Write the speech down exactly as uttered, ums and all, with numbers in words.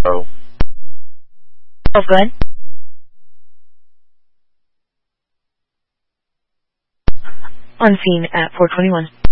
Oh. Oh, go ahead. On scene at four twenty-one.